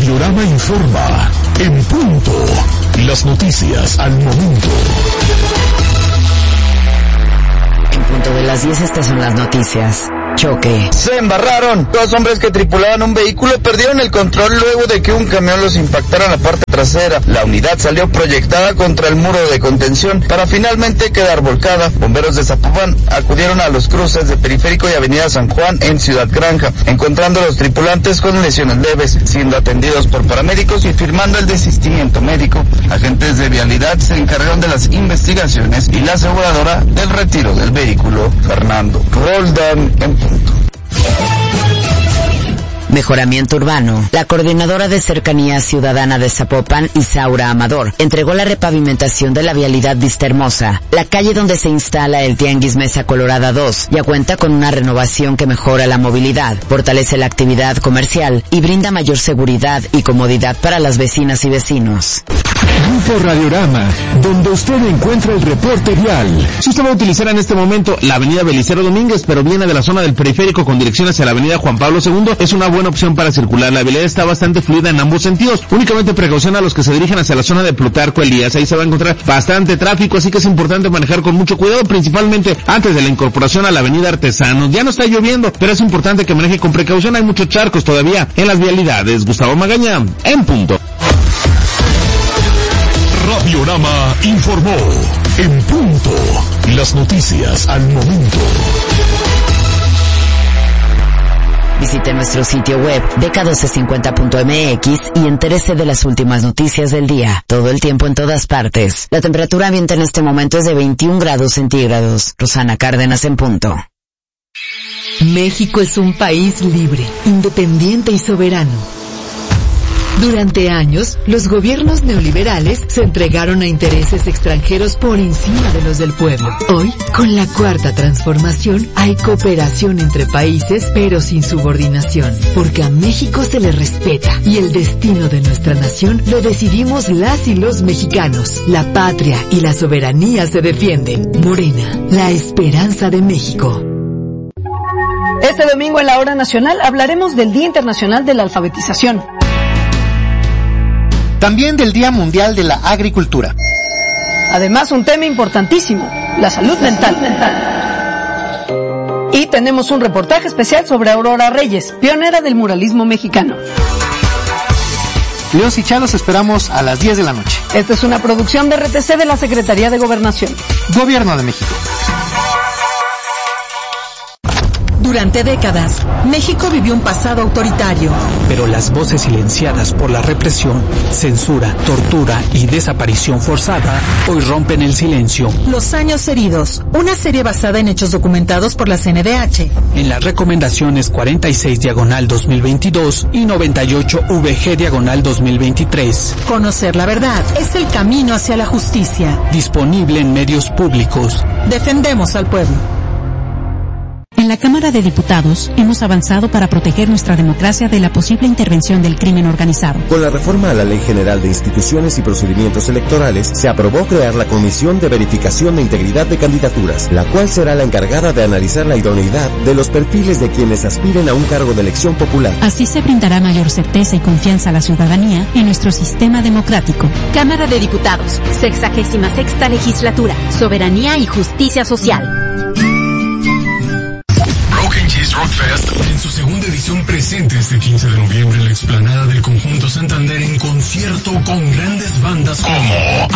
Radiorama informa en punto. Las noticias al momento. En punto de las 10, estas son las noticias. Choque. Se embarraron. 2 hombres que tripulaban un vehículo perdieron el control luego de que un camión los impactara en la parte trasera. La unidad salió proyectada contra el muro de contención para finalmente quedar volcada. Bomberos de Zapopan acudieron a los cruces de Periférico y Avenida San Juan en Ciudad Granja, encontrando a los tripulantes con lesiones leves, siendo atendidos por paramédicos y firmando el desistimiento médico. Agentes de vialidad se encargaron de las investigaciones y la aseguradora del retiro del vehículo. Fernando Roldán en punto. Mejoramiento urbano. La coordinadora de Cercanía Ciudadana de Zapopan, Isaura Amador, entregó la repavimentación de la vialidad Vista Hermosa. La calle donde se instala el Tianguis Mesa Colorada 2 ya cuenta con una renovación que mejora la movilidad, fortalece la actividad comercial y brinda mayor seguridad y comodidad para las vecinas y vecinos. Grupo Radiorama, donde usted encuentra el reporte vial. Si usted va a utilizar en este momento la avenida Belicero Domínguez, pero viene de la zona del periférico con dirección hacia la avenida Juan Pablo II, es una buena opción para circular. La vialidad está bastante fluida en ambos sentidos. Únicamente precaución a los que se dirigen hacia la zona de Plutarco Elías. Ahí se va a encontrar bastante tráfico, así que es importante manejar con mucho cuidado, principalmente antes de la incorporación a la avenida Artesanos. Ya no está lloviendo, pero es importante que maneje con precaución. Hay muchos charcos todavía en las vialidades. Gustavo Magaña, en punto. Radiorama informó en punto. Las noticias al momento. Visite nuestro sitio web dk1250.mx y entérese de las últimas noticias del día, todo el tiempo en todas partes. La temperatura ambiente en este momento es de 21 grados centígrados. Rosana Cárdenas en punto. México es un país libre, independiente y soberano. Durante años, los gobiernos neoliberales se entregaron a intereses extranjeros por encima de los del pueblo. Hoy, con la Cuarta Transformación, hay cooperación entre países, pero sin subordinación, porque a México se le respeta y el destino de nuestra nación lo decidimos las y los mexicanos. La patria y la soberanía se defienden. Morena, la esperanza de México. Este domingo en la Hora Nacional hablaremos del Día Internacional de la Alfabetización. También del Día Mundial de la Agricultura. Además, un tema importantísimo, la salud mental. Y tenemos un reportaje especial sobre Aurora Reyes, pionera del muralismo mexicano. León y Chá los esperamos a las 10 de la noche. Esta es una producción de RTC de la Secretaría de Gobernación. Gobierno de México. Durante décadas, México vivió un pasado autoritario. Pero las voces silenciadas por la represión, censura, tortura y desaparición forzada hoy rompen el silencio. Los años heridos, una serie basada en hechos documentados por la CNDH. En las recomendaciones 46/2022 y 98/VG/2023. Conocer la verdad es el camino hacia la justicia. Disponible en medios públicos. Defendemos al pueblo. En la Cámara de Diputados hemos avanzado para proteger nuestra democracia de la posible intervención del crimen organizado. Con la reforma a la Ley General de Instituciones y Procedimientos Electorales, se aprobó crear la Comisión de Verificación de Integridad de Candidaturas, la cual será la encargada de analizar la idoneidad de los perfiles de quienes aspiren a un cargo de elección popular. Así se brindará mayor certeza y confianza a la ciudadanía en nuestro sistema democrático. Cámara de Diputados, 66ª Legislatura, Soberanía y Justicia Social. Rockfest en su segunda edición presente este 15 de noviembre en la explanada del Conjunto Santander en concierto con grandes bandas como